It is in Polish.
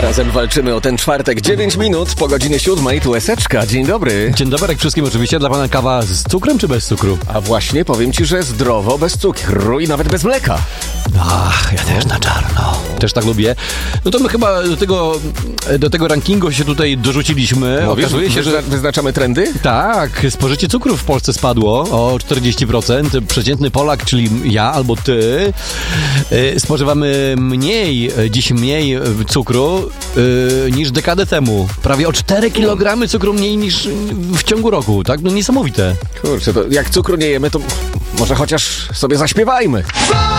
Razem walczymy o ten czwartek. 9 minut po godzinie 7. Tu Eseczka. Dzień dobry. Dzień dobry wszystkim. Oczywiście dla pana kawa z cukrem czy bez cukru? A właśnie powiem ci, że zdrowo, bez cukru i nawet bez mleka. Ach, ja też na czarno. Też tak lubię. No to my chyba do tego rankingu się tutaj dorzuciliśmy. Okazuje się, że wyznaczamy trendy? Tak, spożycie cukru w Polsce spadło o 40%. Przeciętny Polak, czyli ja albo ty, spożywamy dziś mniej cukru niż dekadę temu. Prawie o 4 kg cukru mniej niż w ciągu roku, tak? No niesamowite. Kurczę, to jak cukru nie jemy, to może chociaż sobie zaśpiewajmy.